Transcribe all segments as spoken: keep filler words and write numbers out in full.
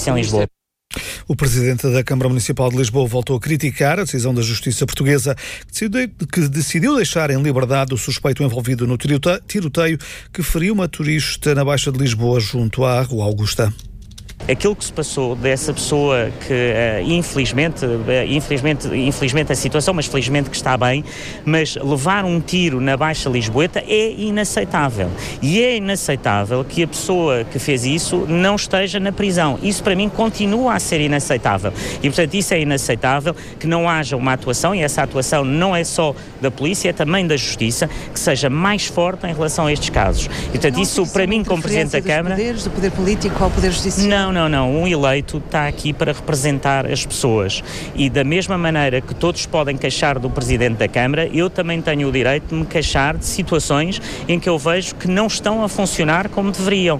justiça em Lisboa. O Presidente da Câmara Municipal de Lisboa voltou a criticar a decisão da Justiça Portuguesa que decidiu, que decidiu deixar em liberdade o suspeito envolvido no tiroteio que feriu uma turista na Baixa de Lisboa junto à Rua Augusta. Aquilo que se passou dessa pessoa que, uh, infelizmente, uh, infelizmente, infelizmente a situação, mas felizmente que está bem, mas levar um tiro na Baixa Lisboeta é inaceitável. E é inaceitável que a pessoa que fez isso não esteja na prisão. Isso para mim continua a ser inaceitável. E portanto isso é inaceitável que não haja uma atuação, e essa atuação não é só da polícia, é também da Justiça, que seja mais forte em relação a estes casos. E portanto não, isso para mim como Presidente da Câmara... Poderes, do poder político ao poder judicial? Não, não, não. Um eleito está aqui para representar as pessoas e da mesma maneira que todos podem queixar do Presidente da Câmara, eu também tenho o direito de me queixar de situações em que eu vejo que não estão a funcionar como deveriam.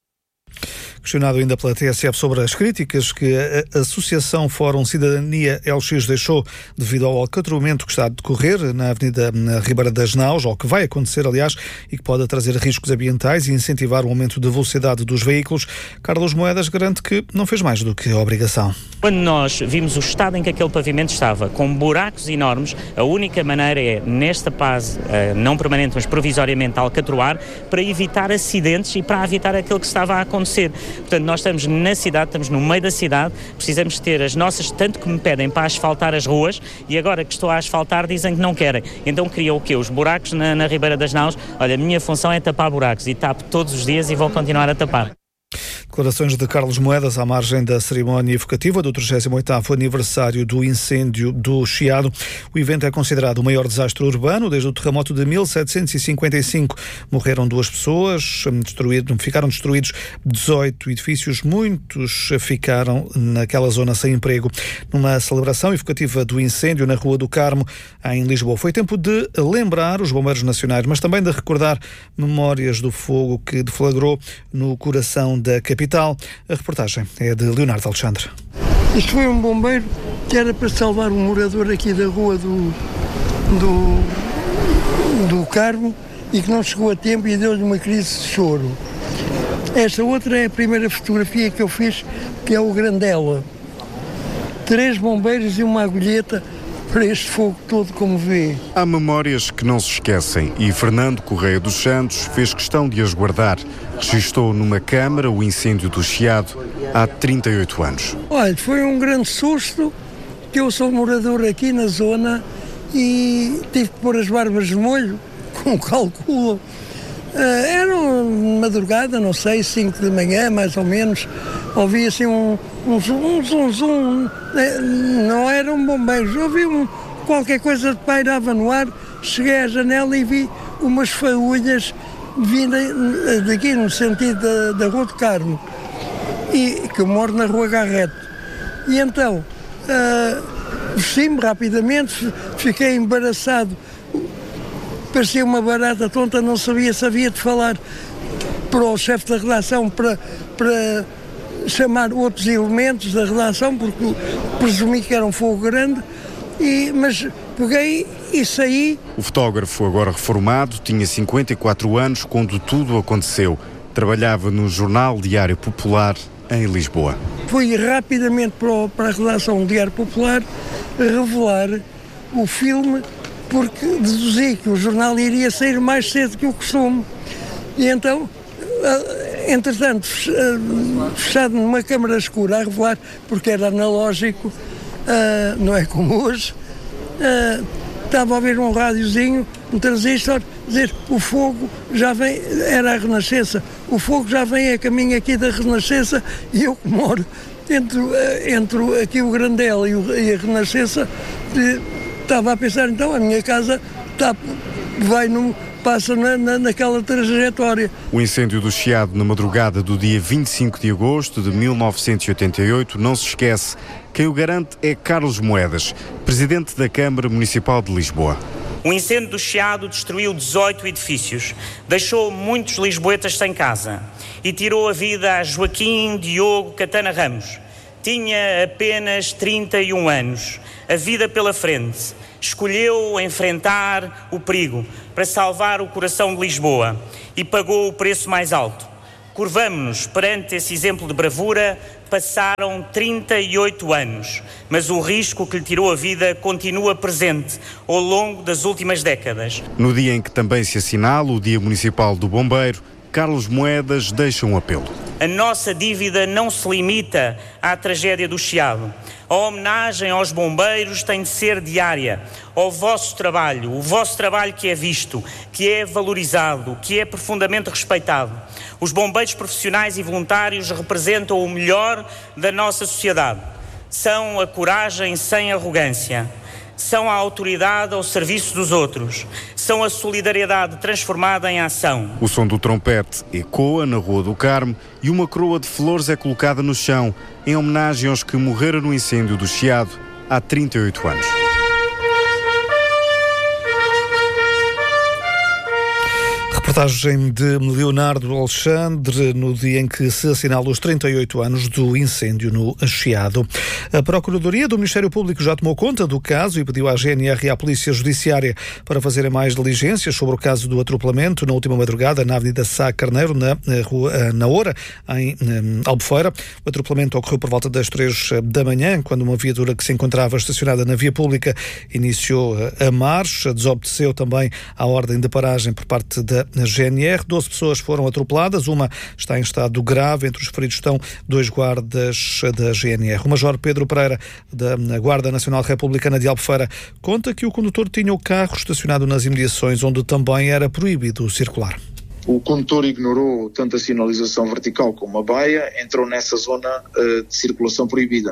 Questionado ainda pela T S F sobre as críticas que a Associação Fórum Cidadania L X deixou devido ao alcatroamento que está a decorrer na Avenida na Ribeira das Naus, ou que vai acontecer, aliás, e que pode trazer riscos ambientais e incentivar o aumento da velocidade dos veículos, Carlos Moedas garante que não fez mais do que a obrigação. Quando nós vimos o estado em que aquele pavimento estava, com buracos enormes, a única maneira é, nesta fase, não permanente, mas provisoriamente, alcatroar, para evitar acidentes e para evitar aquilo que estava a acontecer. Portanto, nós estamos na cidade, estamos no meio da cidade, precisamos ter as nossas, tanto que me pedem para asfaltar as ruas, e agora que estou a asfaltar dizem que não querem. Então criam o quê? Os buracos na, na Ribeira das Naus. Olha, a minha função é tapar buracos, e tapo todos os dias e vou continuar a tapar. Declarações de Carlos Moedas à margem da cerimónia evocativa do trigésimo oitavo aniversário do incêndio do Chiado. O evento é considerado o maior desastre urbano desde o terremoto de mil setecentos e cinquenta e cinco. Morreram duas pessoas, destruído, ficaram destruídos dezoito edifícios, muitos ficaram naquela zona sem emprego. Numa celebração evocativa do incêndio na Rua do Carmo, em Lisboa, foi tempo de lembrar os bombeiros nacionais, mas também de recordar memórias do fogo que deflagrou no coração da capital. A reportagem é de Leonardo Alexandre. Isto foi um bombeiro que era para salvar um morador aqui da rua do, do, do Carmo e que não chegou a tempo e deu-lhe uma crise de choro. Esta outra é a primeira fotografia que eu fiz, que é o Grandela. Três bombeiros e uma agulheta para este fogo todo, como vê. Há memórias que não se esquecem e Fernando Correia dos Santos fez questão de as guardar. Registou numa câmara o incêndio do Chiado há trinta e oito anos. Olha, foi um grande susto, que eu sou morador aqui na zona e tive que pôr as barbas de molho, como calculo. Uh, era uma madrugada, não sei, cinco de manhã, mais ou menos. Ouvi assim um, um, um zum zum, não eram bombeiros, ouvi um, qualquer coisa que pairava no ar. Cheguei à janela e vi umas faúlhas vindo daqui no sentido da, da Rua do Carmo, e que eu moro na Rua Garrete. E então uh, vesti-me rapidamente, fiquei embaraçado, parecia uma barata tonta, não sabia se havia de falar para o chefe da redação para, para chamar outros elementos da redação, porque presumi que era um fogo grande, e, mas peguei e saí. O fotógrafo, agora reformado, tinha cinquenta e quatro anos quando tudo aconteceu. Trabalhava no jornal Diário Popular, em Lisboa. Fui rapidamente para, o, para a redação do Diário Popular revelar o filme, porque deduzi que o jornal iria sair mais cedo que o costume. E então, entretanto, fechado numa câmara escura a revelar, porque era analógico, não é como hoje, estava a ouvir um rádiozinho, um transistor, dizer o fogo já vem, era a Renascença, o fogo já vem a caminho aqui da Renascença, e eu que moro entre, entre aqui o Grandela e, o, e a Renascença, estava a pensar, então a minha casa está, vai no, passa na, na, naquela trajetória. O incêndio do Chiado na madrugada do dia vinte e cinco de agosto de mil novecentos e oitenta e oito não se esquece. Quem o garante é Carlos Moedas, Presidente da Câmara Municipal de Lisboa. O incêndio do Chiado destruiu dezoito edifícios, deixou muitos lisboetas sem casa e tirou a vida a Joaquim Diogo Catana Ramos. Tinha apenas trinta e um anos, a vida pela frente. Escolheu enfrentar o perigo para salvar o coração de Lisboa e pagou o preço mais alto. Curvamo-nos perante esse exemplo de bravura. Passaram trinta e oito anos, mas o risco que lhe tirou a vida continua presente ao longo das últimas décadas. No dia em que também se assinala o Dia Municipal do Bombeiro, Carlos Moedas deixa um apelo. A nossa dívida não se limita à tragédia do Chiado. A homenagem aos bombeiros tem de ser diária. Ao vosso trabalho, o vosso trabalho que é visto, que é valorizado, que é profundamente respeitado. Os bombeiros profissionais e voluntários representam o melhor da nossa sociedade. São a coragem sem arrogância. São a autoridade ao serviço dos outros. São a solidariedade transformada em ação. O som do trompete ecoa na Rua do Carmo e uma coroa de flores é colocada no chão, em homenagem aos que morreram no incêndio do Chiado há trinta e oito anos. Reportagem de Leonardo Alexandre no dia em que se assinala os trinta e oito anos do incêndio no Chiado. A Procuradoria do Ministério Público já tomou conta do caso e pediu à G N R e à Polícia Judiciária para fazerem mais diligências sobre o caso do atropelamento na última madrugada na Avenida Sá Carneiro, na, rua, na Oura, em Albufeira. O atropelamento ocorreu por volta das três da manhã, quando uma viatura que se encontrava estacionada na via pública iniciou a marcha, desobedeceu também à ordem de paragem por parte da G N R. doze pessoas foram atropeladas, uma está em estado grave. Entre os feridos estão dois guardas da G N R. O Major Pedro Pereira, da Guarda Nacional Republicana de Albufeira, conta que o condutor tinha o carro estacionado nas imediações onde também era proibido circular. O condutor ignorou tanto a sinalização vertical como a baia, entrou nessa zona uh, de circulação proibida.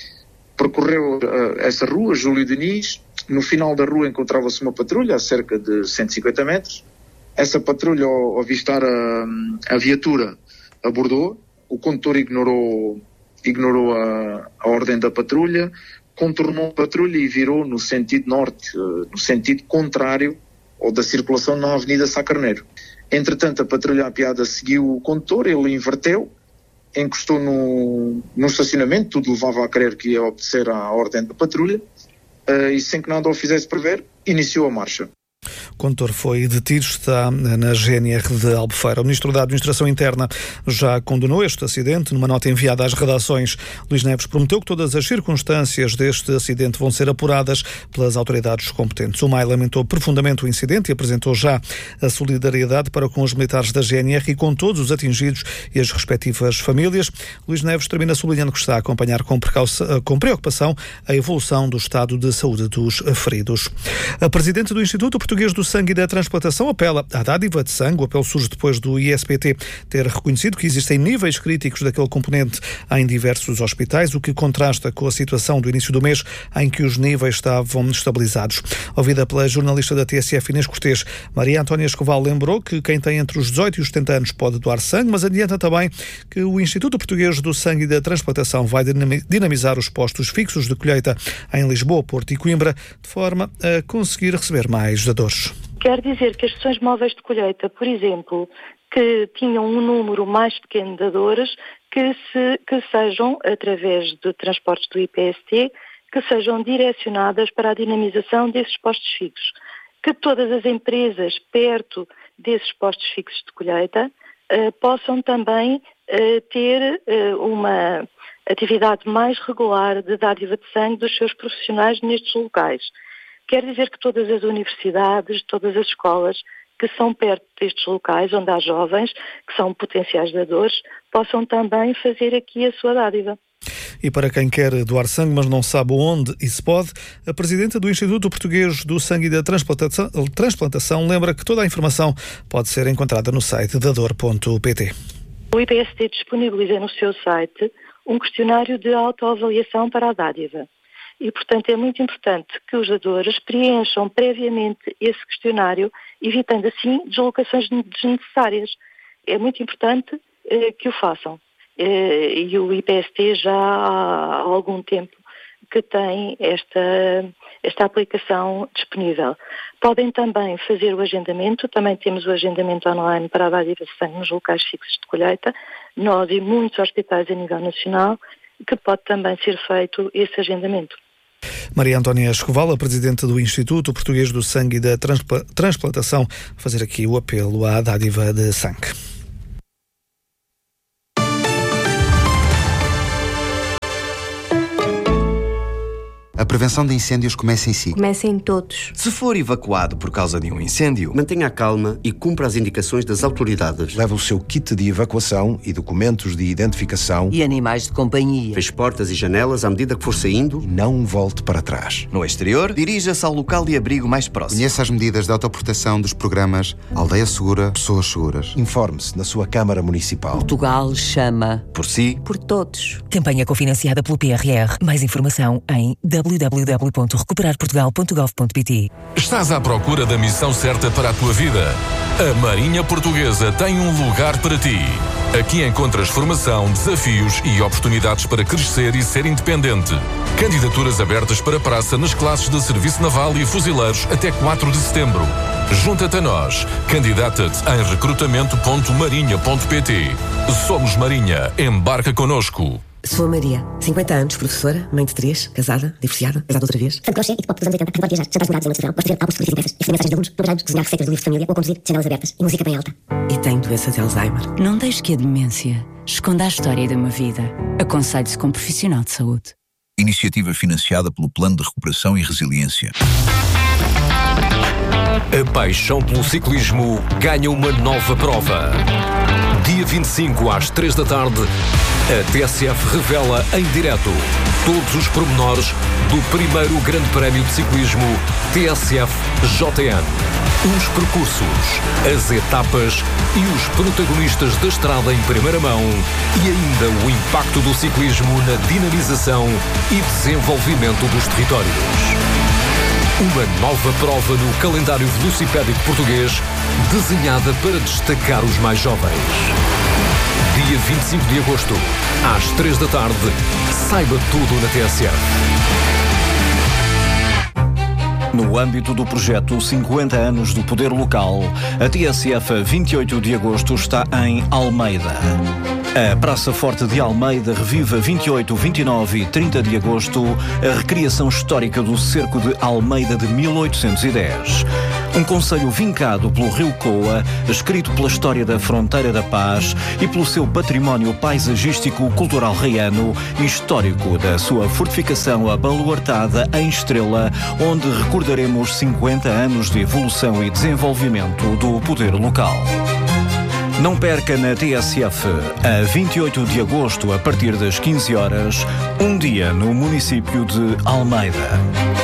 Percorreu uh, essa rua, Júlio Diniz. No final da rua encontrava-se uma patrulha a cerca de cento e cinquenta metros. Essa patrulha, ao avistar a, a viatura, abordou. O condutor ignorou, ignorou a, a ordem da patrulha, contornou a patrulha e virou no sentido norte, no sentido contrário ao da circulação na Avenida Sá Carneiro. Entretanto, a patrulha apiada seguiu o condutor, ele inverteu, encostou no, no estacionamento, tudo levava a crer que ia obedecer à ordem da patrulha, uh, e sem que nada o fizesse prever, iniciou a marcha. O condutor foi detido, está na G N R de Albufeira. O Ministro da Administração Interna já condenou este acidente. Numa nota enviada às redações, Luís Neves prometeu que todas as circunstâncias deste acidente vão ser apuradas pelas autoridades competentes. O M A I lamentou profundamente o incidente e apresentou já a solidariedade para com os militares da G N R e com todos os atingidos e as respectivas famílias. Luís Neves termina sublinhando que está a acompanhar com, com preocupação a evolução do estado de saúde dos feridos. A Presidente do Instituto Português do Sangue e da Transplantação apela à dádiva de sangue. O apelo surge depois do I S P T ter reconhecido que existem níveis críticos daquele componente em diversos hospitais, o que contrasta com a situação do início do mês em que os níveis estavam estabilizados. Ouvida pela jornalista da T S F, Inês Cortês, Maria Antónia Escoval lembrou que quem tem entre os dezoito e os setenta anos pode doar sangue, mas adianta também que o Instituto Português do Sangue e da Transplantação vai dinamizar os postos fixos de colheita em Lisboa, Porto e Coimbra, de forma a conseguir receber mais dadores. Quer dizer que as sessões móveis de colheita, por exemplo, que tinham um número mais pequeno de dadores, que, se, que sejam, através de transportes do I P S T, que sejam direcionadas para a dinamização desses postos fixos. Que todas as empresas perto desses postos fixos de colheita eh, possam também eh, ter eh, uma atividade mais regular de dádiva de sangue dos seus profissionais nestes locais. Quer dizer que todas as universidades, todas as escolas que são perto destes locais, onde há jovens, que são potenciais dadores, possam também fazer aqui a sua dádiva. E para quem quer doar sangue, mas não sabe onde e se pode, a Presidenta do Instituto Português do Sangue e da Transplantação, Transplantação lembra que toda a informação pode ser encontrada no site dador ponto pt. O I P S T disponibiliza no seu site um questionário de autoavaliação para a dádiva. E, portanto, é muito importante que os dadores preencham previamente esse questionário, evitando, assim, deslocações desnecessárias. É muito importante eh, que o façam. Eh, e o I P S T já há algum tempo que tem esta, esta aplicação disponível. Podem também fazer o agendamento. Também temos o agendamento online para a dádiva de sangue nos locais fixos de colheita. Nós e muitos hospitais a nível nacional, que pode também ser feito esse agendamento. Maria Antónia Escoval, a Presidente do Instituto Português do Sangue e da Transplantação, a fazer aqui o apelo à dádiva de sangue. A prevenção de incêndios começa em si. Começa em todos. Se for evacuado por causa de um incêndio, mantenha a calma e cumpra as indicações das autoridades. Leve o seu kit de evacuação e documentos de identificação. E animais de companhia. Feche portas e janelas à medida que for saindo. E não volte para trás. No exterior, dirija-se ao local de abrigo mais próximo. Conheça as medidas de autoproteção dos programas Aldeia Segura, Pessoas Seguras. Informe-se na sua Câmara Municipal. Portugal chama por si, por todos. Campanha cofinanciada pelo P R R. Mais informação em w w w ponto recuperar portugal ponto gov ponto p t. Estás à procura da missão certa para a tua vida? A Marinha Portuguesa tem um lugar para ti. Aqui encontras formação, desafios e oportunidades para crescer e ser independente. Candidaturas abertas para praça nas classes de Serviço Naval e Fuzileiros até quatro de setembro. Junta-te a nós. Candidata-te em recrutamento ponto marinha ponto p t. Somos Marinha. Embarca connosco. Sou a Maria, cinquenta anos, professora, mãe de três, casada, divorciada, casada outra vez. Santo crochê e de pop dos anos oitenta, pode viajar, jantares mudados em noite de verão, gosto de ver álbuns de fotografias impressas, escrever mensagens de alunos, trabalhar, desenhar receitas do livro de família ou conduzir janelas abertas e música bem alta. E tenho doença de Alzheimer. Não deixe que a demência esconda a história de uma vida. Aconselhe-se com um profissional de saúde. Iniciativa financiada pelo Plano de Recuperação e Resiliência. A paixão pelo ciclismo ganha uma nova prova. Dia vinte e cinco, às três da tarde, a T S F revela em direto todos os pormenores do primeiro Grande Prémio de Ciclismo T S F J N. Os percursos, as etapas e os protagonistas da estrada em primeira mão e ainda o impacto do ciclismo na dinamização e desenvolvimento dos territórios. Uma nova prova no calendário velocipédico português, desenhada para destacar os mais jovens. Dia vinte e cinco de agosto, às três da tarde, saiba tudo na T S F. No âmbito do projeto cinquenta anos do Poder Local, a T S F a vinte e oito de agosto está em Almeida. A Praça Forte de Almeida revive a vinte e oito, vinte e nove e trinta de agosto a recriação histórica do cerco de Almeida de mil oitocentos e dez. Um concelho vincado pelo Rio Coa, escrito pela história da Fronteira da Paz e pelo seu património paisagístico, cultural reiano e histórico da sua fortificação abaluartada em Estrela, onde recordaremos cinquenta anos de evolução e desenvolvimento do poder local. Não perca na T S F, a vinte e oito de agosto, a partir das quinze horas, um dia no município de Almeida.